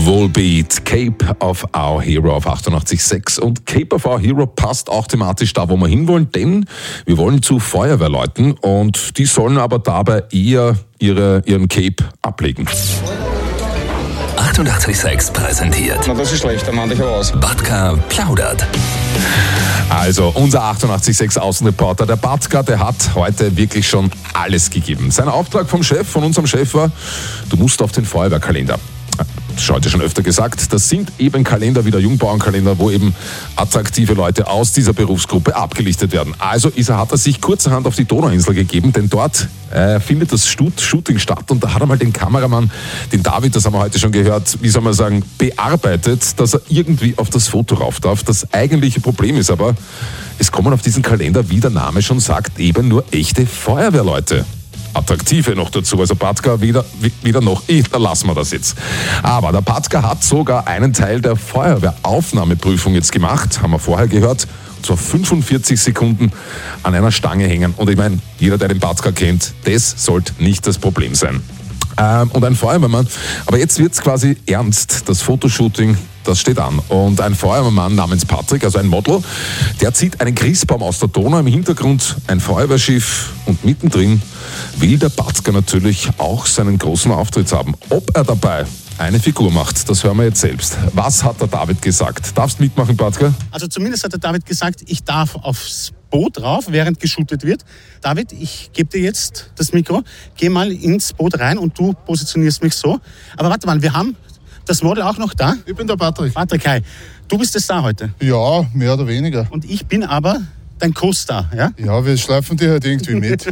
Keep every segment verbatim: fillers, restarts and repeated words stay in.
Volbeat, Cape of Our Hero auf achtundachtzig Komma sechs. Und Cape of Our Hero passt auch thematisch da, wo wir hinwollen, denn wir wollen zu Feuerwehrleuten und die sollen aber dabei eher ihre, ihren Cape ablegen. achtundachtzig Komma sechs präsentiert. Na, das ist schlecht, dann mach ich aber aus. Batka plaudert. Also, unser achtundachtzig Komma sechs Außenreporter, der Batka, der hat heute wirklich schon alles gegeben. Sein Auftrag vom Chef, von unserem Chef war, du musst auf den Feuerwehrkalender. Das ist heute schon öfter gesagt, das sind eben Kalender wie der Jungbauernkalender, wo eben attraktive Leute aus dieser Berufsgruppe abgelichtet werden. Also ist er, hat er sich kurzerhand auf die Donauinsel gegeben, denn dort äh, findet das Shooting statt und da hat er mal den Kameramann, den David, das haben wir heute schon gehört, wie soll man sagen, bearbeitet, dass er irgendwie auf das Foto rauf darf. Das eigentliche Problem ist aber, es kommen auf diesen Kalender, wie der Name schon sagt, eben nur echte Feuerwehrleute. Attraktive noch dazu, also Batka wieder, wieder noch, ich, da lassen wir das jetzt. Aber der Batka hat sogar einen Teil der Feuerwehraufnahmeprüfung jetzt gemacht, haben wir vorher gehört, und zwar fünfundvierzig Sekunden an einer Stange hängen. Und ich meine, jeder, der den Batka kennt, das sollte nicht das Problem sein. Ähm, und ein Feuerwehrmann, aber jetzt wird's quasi ernst, das Fotoshooting, das steht an. Und ein Feuerwehrmann namens Patrick, also ein Model, der zieht einen Christbaum aus der Donau, im Hintergrund ein Feuerwehrschiff und mittendrin will der Batka natürlich auch seinen großen Auftritt haben. Ob er dabei eine Figur macht, das hören wir jetzt selbst. Was hat der David gesagt? Darfst mitmachen, Batka? Also zumindest hat der David gesagt, ich darf aufs Boot rauf, während geshootet wird. David, ich gebe dir jetzt das Mikro, geh mal ins Boot rein und du positionierst mich so. Aber warte mal, wir haben das Model auch noch da. Ich bin der Patrick. Patrick, hi. Du bist der Star heute. Ja, mehr oder weniger. Und ich bin aber dein Co-Star, ja? Ja, wir schleifen dir halt irgendwie mit.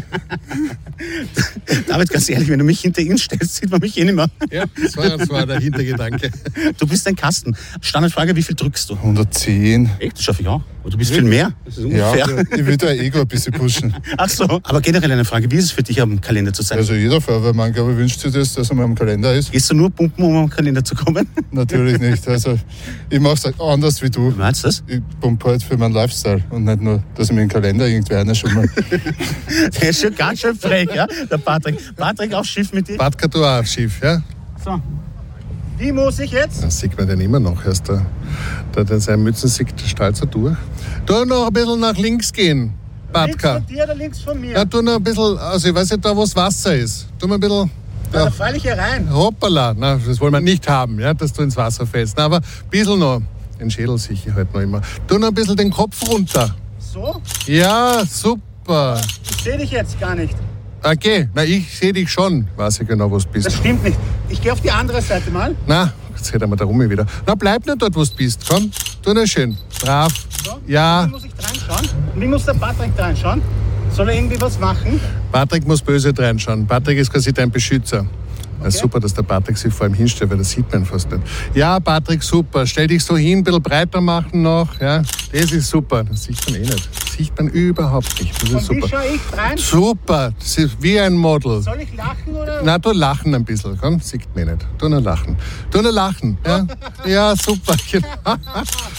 David, ganz ehrlich, wenn du mich hinter ihn stellst, sieht man mich eh nicht mehr. Ja, das war, das war der Hintergedanke. Du bist ein Kasten. Standardfrage, wie viel drückst du? hundertzehn. Echt? Das schaffe ich auch. Aber du bist viel mehr. Das ist Ja, unfair. ich will dein Ego ein bisschen pushen. Ach so. Aber generell eine Frage, wie ist es für dich, am Kalender zu sein? Also jeder Feuerwehrmann, glaube ich, wünscht sich das, dass er mal am Kalender ist. Gehst du nur pumpen, um am Kalender zu kommen? Natürlich nicht. Also ich mache es halt anders wie du. Wie meinst du das? Ich pumpe halt für meinen Lifestyle und nicht nur, dass ich mir den Kalender irgendwie reinschummel. Der ist schon ganz schön frech, ja? Der Patrick. Patrick, aufs Schiff mit dir. Batka, du auch aufs Schiff, ja? So. Wie muss ich jetzt? Das sieht man den immer noch. Erst da, da der seine Mützen sieht der Stahl so durch. Tu noch ein bisschen nach links gehen, Batka. Links von dir oder links von mir? Ja, tu noch ein bisschen, also ich weiß nicht, da wo das Wasser ist. Tu mal ein bisschen. Ja, Ja. da falle ich hier rein. Hoppala, na, das wollen wir nicht haben, ja, dass du ins Wasser fällst. Na, aber ein bisschen noch. Den Schädel sicher halt noch immer. Tu noch ein bisschen den Kopf runter. So? Ja, super. Ich sehe dich jetzt gar nicht. Okay, na, ich sehe dich schon. Weiß ich genau, wo du bist. Das stimmt nicht. Ich gehe auf die andere Seite mal. Na, jetzt hält er mal da rum wieder. Na, bleib nur dort, wo du bist. Komm, tu nur schön. Brav. So. Ja. Wie muss ich reinschauen? Wie muss der Patrick reinschauen? Soll er irgendwie was machen? Patrick muss böse reinschauen. Patrick ist quasi dein Beschützer. Okay. Ja, super, dass der Patrick sich vor ihm hinstellt, weil das sieht man fast nicht. Ja, Patrick, super. Stell dich so hin, ein bisschen breiter machen noch. Ja, das ist super. Das sieht man eh nicht. Das sieht man überhaupt nicht. Das ist Und super. wie schaue ich rein? Super. Das ist wie ein Model. Soll ich lachen oder? Na, du lachen ein bisschen. Komm, sieht mir nicht. Du nur lachen. Du nur lachen. Ja, ja super.